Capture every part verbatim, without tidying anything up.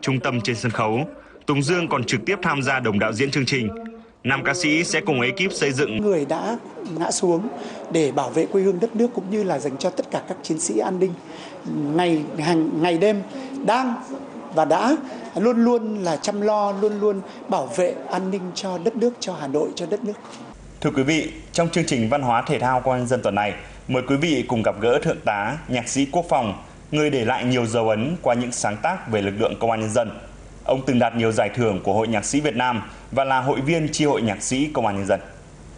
trung tâm trên sân khấu. Tùng Dương còn trực tiếp tham gia đồng đạo diễn chương trình. Nam ca sĩ sẽ cùng ekip xây dựng người đã ngã xuống để bảo vệ quê hương đất nước, cũng như là dành cho tất cả các chiến sĩ an ninh ngày hàng ngày đêm đang và đã luôn luôn là chăm lo, luôn luôn bảo vệ an ninh cho đất nước, cho Hà Nội, cho đất nước. Thưa quý vị, trong chương trình Văn hóa Thể thao Công an Nhân dân tuần này, mời quý vị cùng gặp gỡ Thượng tá Nhạc sĩ Quốc Phòng, người để lại nhiều dấu ấn qua những sáng tác về lực lượng Công an Nhân dân. Ông từng đạt nhiều giải thưởng của Hội Nhạc sĩ Việt Nam và là hội viên chi hội Nhạc sĩ Công an Nhân dân.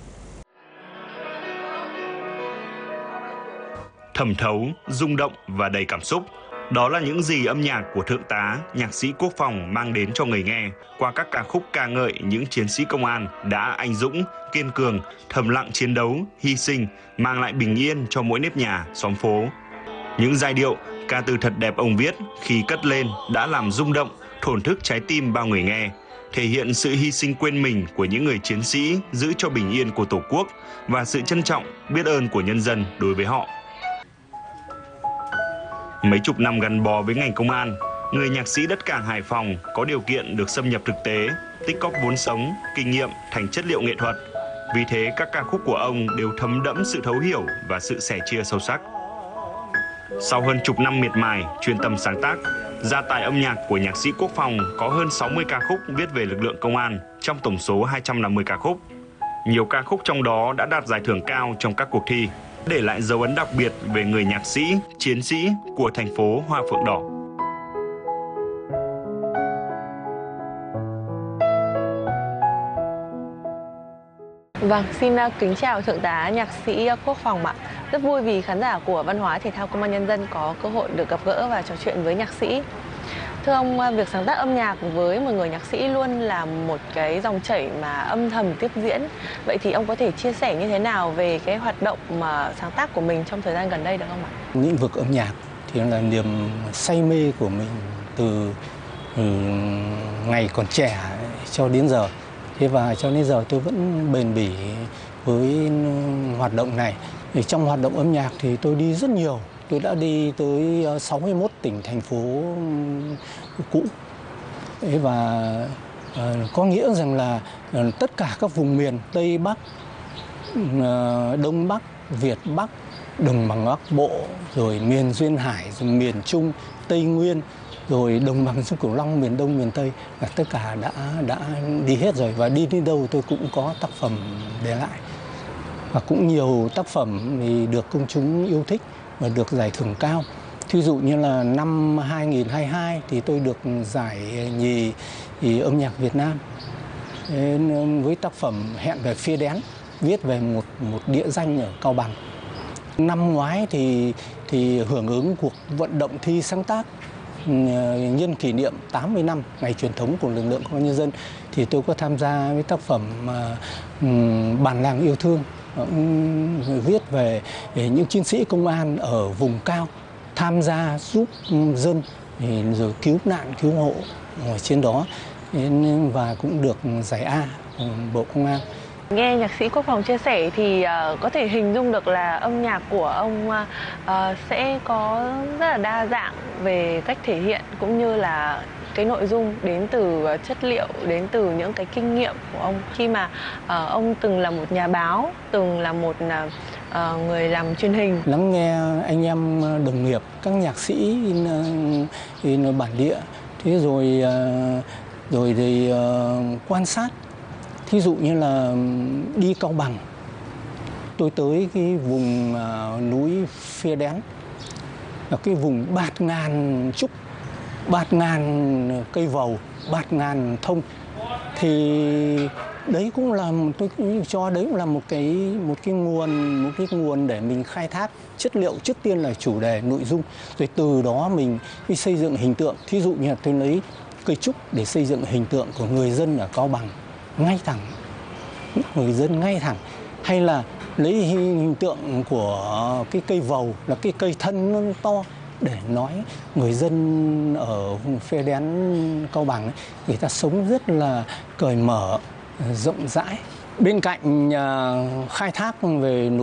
Thẩm thấu, rung động và đầy cảm xúc. Đó là những gì âm nhạc của Thượng tá Nhạc sĩ Quốc Phòng mang đến cho người nghe qua các ca khúc ca ngợi những chiến sĩ công an đã anh dũng, kiên cường, thầm lặng chiến đấu, hy sinh, mang lại bình yên cho mỗi nếp nhà, xóm phố. Những giai điệu, ca từ thật đẹp ông viết khi cất lên đã làm rung động, thổn thức trái tim bao người nghe, thể hiện sự hy sinh quên mình của những người chiến sĩ giữ cho bình yên của Tổ quốc và sự trân trọng, biết ơn của nhân dân đối với họ. Mấy chục năm gắn bó với ngành công an, người nhạc sĩ đất cảng Hải Phòng có điều kiện được xâm nhập thực tế, tích cóp vốn sống, kinh nghiệm thành chất liệu nghệ thuật. Vì thế các ca khúc của ông đều thấm đẫm sự thấu hiểu và sự sẻ chia sâu sắc. Sau hơn chục năm miệt mài, chuyên tâm sáng tác, gia tài âm nhạc của nhạc sĩ Quốc Phòng có hơn sáu mươi ca khúc viết về lực lượng công an trong tổng số hai trăm năm mươi ca khúc. Nhiều ca khúc trong đó đã đạt giải thưởng cao trong các cuộc thi, để lại dấu ấn đặc biệt về người nhạc sĩ, chiến sĩ của thành phố Hoa Phượng Đỏ. Vâng, xin kính chào Thượng tá Nhạc sĩ Quốc Phòng ạ. Rất vui vì khán giả của Văn hóa Thể thao Công an Nhân dân có cơ hội được gặp gỡ và trò chuyện với nhạc sĩ. Thưa ông, việc sáng tác âm nhạc với một người nhạc sĩ luôn là một cái dòng chảy mà âm thầm tiếp diễn. Vậy thì ông có thể chia sẻ như thế nào về cái hoạt động mà sáng tác của mình trong thời gian gần đây được không ạ? Lĩnh vực âm nhạc thì là niềm say mê của mình từ, từ ngày còn trẻ cho đến giờ. Thế và cho đến giờ tôi vẫn bền bỉ với hoạt động này. Thì trong hoạt động âm nhạc thì tôi đi rất nhiều. Tôi đã đi tới sáu mươi mốt tỉnh, thành phố cũ. Và uh, có nghĩa rằng là uh, tất cả các vùng miền Tây Bắc, uh, Đông Bắc, Việt Bắc, Đồng bằng Bắc Bộ, rồi miền Duyên Hải, rồi miền Trung, Tây Nguyên, rồi đồng bằng sông Cửu Long, miền Đông, miền Tây là tất cả đã đã đi hết rồi. Và đi đến đâu tôi cũng có tác phẩm để lại. Và cũng nhiều tác phẩm thì được công chúng yêu thích và được giải thưởng cao. Thí dụ như là năm hai nghìn không trăm hai mươi hai thì tôi được giải nhì thì âm nhạc Việt Nam với tác phẩm Hẹn về phía đén, viết về một một địa danh ở Cao Bằng. Năm ngoái thì thì hưởng ứng cuộc vận động thi sáng tác nhân kỷ niệm tám mươi năm ngày truyền thống của lực lượng Công an Nhân dân thì tôi có tham gia với tác phẩm uh, Bản làng yêu thương, uh, viết về, về những chiến sĩ công an ở vùng cao tham gia giúp dân rồi cứu nạn cứu hộ ở trên đó, và cũng được giải A của Bộ Công an. Nghe nhạc sĩ Quốc Phòng chia sẻ thì uh, có thể hình dung được là âm nhạc của ông uh, sẽ có rất là đa dạng về cách thể hiện, cũng như là cái nội dung đến từ chất liệu, đến từ những cái kinh nghiệm của ông. Khi mà uh, ông từng là một nhà báo, từng là một uh, người làm truyền hình. Lắng nghe anh em đồng nghiệp, các nhạc sĩ in, in bản địa, thế rồi uh, rồi thì uh, quan sát. Thí dụ như là đi Cao Bằng, tôi tới cái vùng uh, núi Phía Đén, là cái vùng bạt ngàn trúc, bạt ngàn cây vầu, bạt ngàn thông. Thì đấy cũng là, tôi cho đấy cũng là một cái một cái nguồn một cái nguồn để mình khai thác chất liệu. Trước tiên là chủ đề, nội dung, rồi từ đó mình đi xây dựng hình tượng. Thí dụ như là tôi lấy cây trúc để xây dựng hình tượng của người dân ở Cao Bằng ngay thẳng, người dân ngay thẳng. Hay là lấy hình tượng của cái cây vầu, là cái cây thân nó to, để nói người dân ở vùng Phía Đén, Cao Bằng ấy, người ta sống rất là cởi mở, rộng rãi. Bên cạnh uh, khai thác về